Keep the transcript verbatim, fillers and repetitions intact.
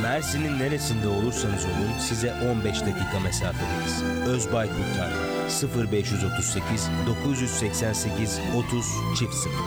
Mersin'in neresinde olursanız olun size on beş dakika mesafedeyiz. Özbay Kurtarma sıfır beş otuz sekiz dokuz seksen sekiz otuz sıfır sıfır.